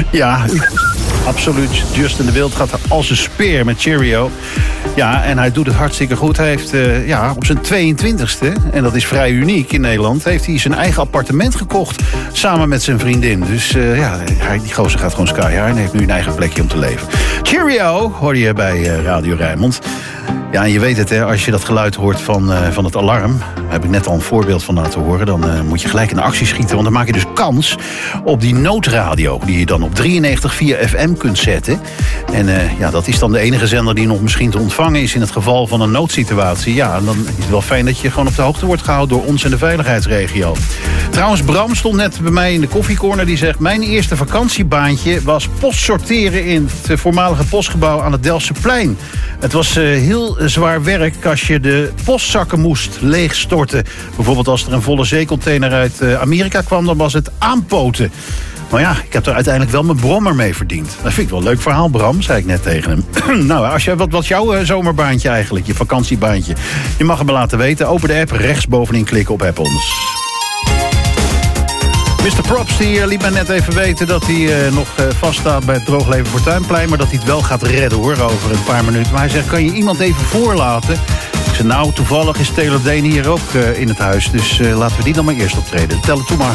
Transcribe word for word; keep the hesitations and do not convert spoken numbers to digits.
Ja, absoluut. Justin de Wild gaat als een speer met Cheerio. Ja, en hij doet het hartstikke goed. Hij heeft uh, ja, op zijn tweeëntwintigste, en dat is vrij uniek in Nederland, heeft hij zijn eigen appartement gekocht samen met zijn vriendin. Dus uh, ja, die gozer gaat gewoon sky high en heeft nu een eigen plekje om te leven. Cheerio, hoorde je bij uh, Radio Rijnmond. Ja, en je weet het, hè, als je dat geluid hoort van, uh, van het alarm, daar heb ik net al een voorbeeld van laten horen, dan uh, moet je gelijk in de actie schieten, want dan maak je dus kans op die noodradio, die je dan op drieënnegentig komma vier F M kunt zetten. En uh, ja, dat is dan de enige zender die nog misschien te ontvangen is in het geval van een noodsituatie. Ja, dan is het wel fijn dat je gewoon op de hoogte wordt gehouden door ons en de veiligheidsregio. Trouwens, Bram stond net bij mij in de koffiecorner, die zegt: mijn eerste vakantiebaantje was post sorteren in het voormalige postgebouw aan het Delftseplein. Het was uh, heel zwaar werk als je de postzakken moest leegstorten. Bijvoorbeeld als er een volle zeecontainer uit uh, Amerika kwam, dan was het aanpoten. Maar ja, ik heb er uiteindelijk wel mijn brommer mee verdiend. Dat vind ik wel een leuk verhaal, Bram, zei ik net tegen hem. Nou, als je, wat was jouw uh, zomerbaantje eigenlijk, je vakantiebaantje? Je mag het me laten weten. Open de app, rechtsbovenin klikken op App ons. mister Props die, uh, liet mij net even weten dat hij uh, nog uh, vaststaat bij het Droogleven Fortuinplein, maar dat hij het wel gaat redden, hoor, over een paar minuten. Maar hij zegt, kan je iemand even voorlaten? Ik zei, nou, toevallig is Taylor Dane hier ook uh, in het huis, dus uh, laten we die dan maar eerst optreden. Tel het toe maar.